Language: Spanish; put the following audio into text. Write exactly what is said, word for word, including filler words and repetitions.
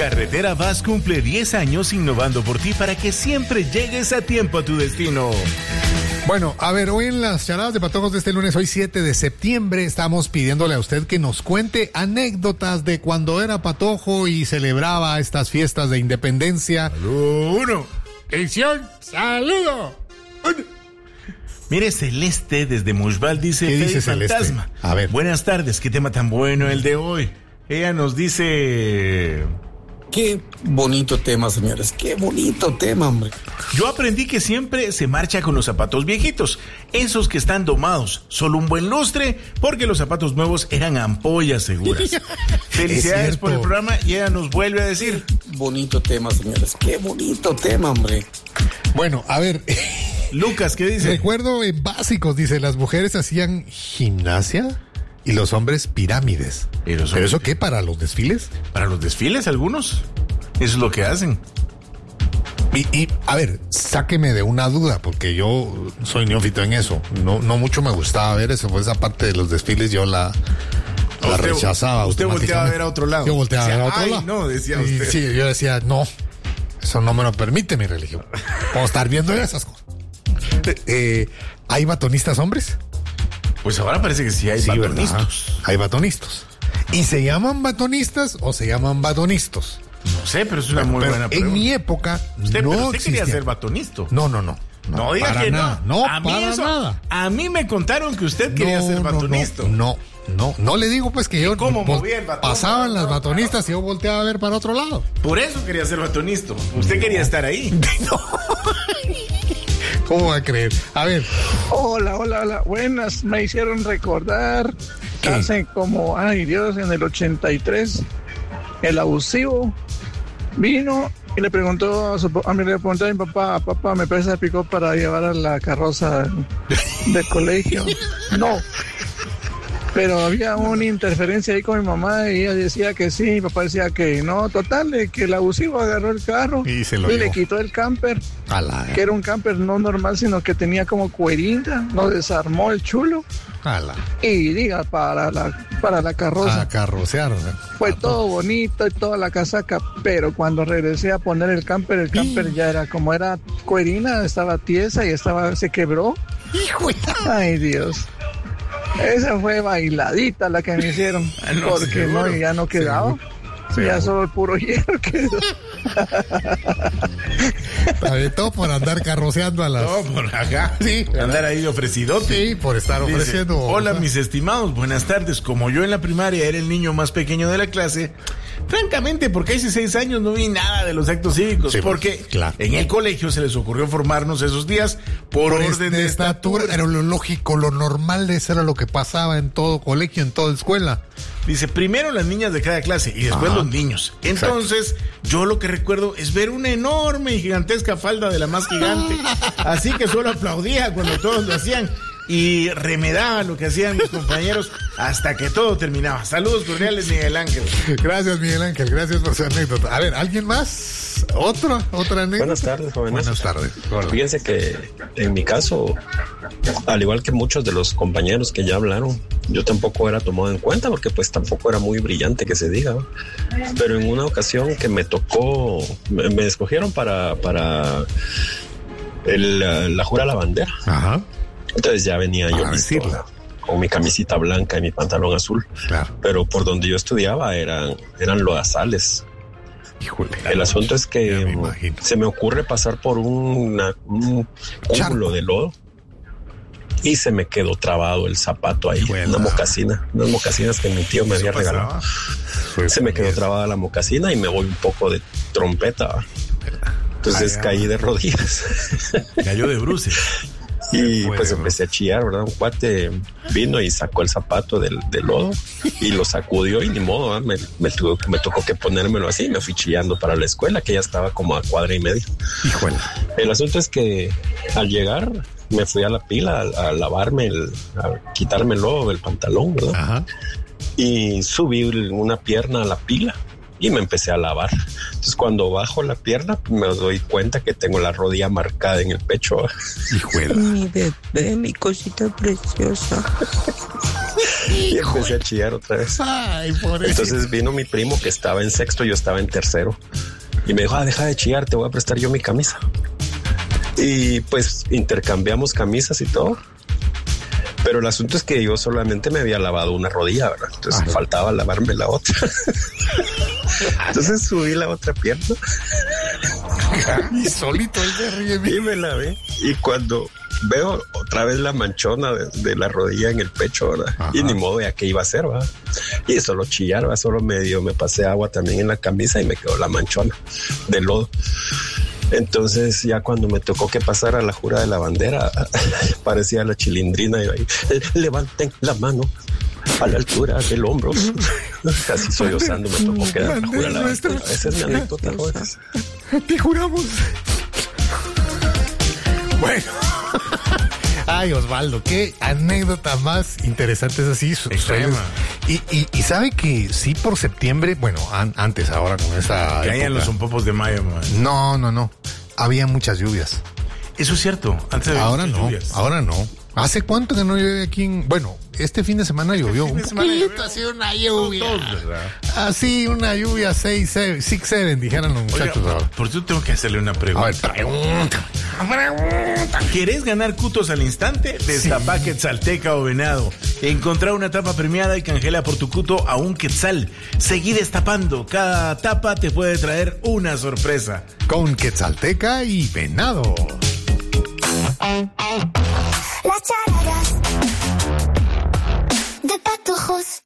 Carretera Vaz cumple diez años innovando por ti para que siempre llegues a tiempo a tu destino. Bueno, a ver, hoy en las charadas de patojos de este lunes, hoy siete de septiembre, estamos pidiéndole a usted que nos cuente anécdotas de cuando era patojo y celebraba estas fiestas de independencia. Saludo uno. Edición, saludo. Uno. Mire, Celeste desde Mushbal dice... ¿Qué dice Celeste? Fantasma. A ver. Buenas tardes, qué tema tan bueno el de hoy. Ella nos dice... Qué bonito tema, señores, qué bonito tema, hombre. Yo aprendí que siempre se marcha con los zapatos viejitos, esos que están domados, solo un buen lustre, porque los zapatos nuevos eran ampollas seguras. Felicidades por el programa y ella nos vuelve a decir... Bonito tema, señores, qué bonito tema, hombre. Bueno, a ver... Lucas, ¿qué dice? Recuerdo en básicos, dice, las mujeres hacían gimnasia y los hombres pirámides. ¿Y los hombres? ¿Pero eso qué, para los desfiles? ¿Para los desfiles algunos? Eso es lo que hacen. Y, y a ver, sáqueme de una duda, porque yo soy neófito en eso. No, no mucho me gustaba ver eso, pues esa parte de los desfiles yo la... La usted, rechazaba. Usted volteaba a ver a otro lado. Yo volteaba decía, a ver a otro ay, lado. No, decía y, usted. Sí, yo decía, no, eso no me lo permite mi religión. Puedo estar viendo esas cosas. Eh, ¿Hay batonistas hombres? Pues ahora parece que sí hay Sí, batonistas. ¿verdad? Hay batonistas. ¿Y se llaman batonistas o se llaman batonistas? No sé, pero es una muy Pero buena en pregunta. mi época Usted, no pero usted quería existía. ser batonista. No, no, no. No, No, diga para que nada. no. No, a mí para eso, nada. A mí me contaron que usted quería no, ser no, batonista. No, no, no, no le digo pues que yo cómo vol- movía el batón? pasaban las batonistas y yo volteaba a ver para otro lado. Por eso quería ser batonista. Usted no. quería estar ahí. No. ¿Cómo va a creer? A ver. Hola, hola, hola. Buenas. Me hicieron recordar que hace como, ay Dios, en el ochenta y tres, el abusivo vino y le preguntó a, su, a mí le preguntó a mi papá, papá, ¿me presta el pick-up para llevar a la carroza del colegio? No. Pero había una interferencia ahí con mi mamá y ella decía que sí, mi papá decía que no, total, que el abusivo agarró el carro y, se lo y llevó. le quitó el camper, Ala, eh. que era un camper no normal, sino que tenía como cuerita, lo desarmó el chulo. Ala. Y diga, para la, para la carroza. A carrocear. Fue todo bonito y toda la casaca, pero cuando regresé a poner el camper, el camper sí. ya era, como era cuerina, estaba tiesa y estaba, se quebró. Hijo de... Ay, Dios. Esa fue bailadita la que me hicieron, ah, no, porque seguro. no, ya no quedaba. Seguro. Ya solo el puro hierro quedó. Todo por andar carroceando a las... Todo por acá. Sí. Andar ahí ofrecidote. Sí, por estar Dice, ofreciendo. Hola, mis estimados, buenas tardes. Como yo en la primaria era el niño más pequeño de la clase, francamente, porque hace seis años no vi nada de los actos cívicos, sí, porque claro. en el colegio se les ocurrió formarnos esos días por, por orden de, de estatura. Era lo lógico, lo normal, eso era lo que pasaba en todo colegio, en toda escuela. Dice, primero las niñas de cada clase y después ah, los niños. Entonces, exacto. yo lo que recuerdo es ver una enorme y gigantesca falda de la más gigante. Así que solo aplaudía cuando todos lo hacían y remedaba lo que hacían mis compañeros hasta que todo terminaba. Saludos cordiales, Miguel Ángel. Gracias, Miguel Ángel, gracias por su anécdota. A ver, ¿alguien más? ¿Otra? ¿Otra anécdota? Buenas tardes, jóvenes. Buenas tardes. Hola. Fíjense que en mi caso, al igual que muchos de los compañeros que ya hablaron, yo tampoco era tomado en cuenta porque pues tampoco era muy brillante que se diga, ¿no? Pero en una ocasión que me tocó, me, me escogieron para, para el, la, la jura a la bandera. Ajá. Entonces ya venía yo listo, con mi camisita blanca y mi pantalón azul. Claro. Pero por donde yo estudiaba eran, eran lodazales. Híjole, el asunto es que me se me ocurre pasar por una, un cúmulo de lodo y se me quedó trabado el zapato ahí, Híjole. una mocasina, unas mocasinas que mi tío me había regalado. Fue se me quedó bien. trabada la mocasina y me voy un poco de trompeta. Entonces Ay, caí de rodillas. Cayó de bruces. Y pues empecé a chillar, ¿verdad? Un cuate vino y sacó el zapato del, del lodo y lo sacudió y ni modo, ¿eh? me, me, tuvo, me tocó que ponérmelo así y me fui chillando para la escuela, que ya estaba como a cuadra y media. Híjole. El asunto es que al llegar me fui a la pila a, a lavarme, el, a quitarme el lodo del pantalón, ¿verdad? Ajá. Y subí una pierna a la pila y me empecé a lavar. Entonces cuando bajo la pierna me doy cuenta que tengo la rodilla marcada en el pecho. Hijuela. Mi bebé, mi cosita preciosa. Y empecé a chillar otra vez. Ay, pobrecito. Entonces vino mi primo que estaba en sexto, yo estaba en tercero. Y me dijo, ah, deja de chillar, te voy a prestar yo mi camisa. Y pues intercambiamos camisas y todo. Pero el asunto es que yo solamente me había lavado una rodilla, ¿verdad? Entonces Ajá. faltaba lavarme la otra. Entonces subí la otra pierna. Y solito él se ríe. Y me lavé. Y cuando veo otra vez la manchona de, de la rodilla en el pecho, ¿verdad? Ajá. Y ni modo, ya qué iba a hacer, ¿verdad? Y solo chillar, ¿verdad? Solo medio me pasé agua también en la camisa y me quedó la manchona de lodo. Entonces ya cuando me tocó que pasar a la jura de la bandera, parecía la Chilindrina y ahí, levanten la mano a la altura del hombro. Casi sollozando me tocó quedar en la jura de la bandera. Esa es mi anécdota, jóvenes. Te juramos. Bueno. Ay, Osvaldo, qué anécdota más interesante es así. Extrema. Y, y, y sabe que sí, por septiembre, bueno, an, antes, ahora con esa. Caían los unpopos de mayo, man. No, no, no. Había muchas lluvias. Eso es cierto. Antes había ahora no, lluvias. Ahora no. ¿Hace cuánto que no llueve aquí en...? Bueno, este fin de semana llovió. Este fin de semana llovió. Ha sido una lluvia. No, todos, ¿verdad? Así, una lluvia seis, seven, six, seven, dijeron los muchachos. Oiga, por eso tengo que hacerle una pregunta. A ver, pregunta. Pregunta. ¿Querés ganar cutos al instante? Destapá sí. Quetzalteca o Venado. Encontrá una tapa premiada y canjela por tu cuto a un quetzal. Seguí destapando. Cada tapa te puede traer una sorpresa. Con Quetzalteca y Venado. Las charadas de Patojos.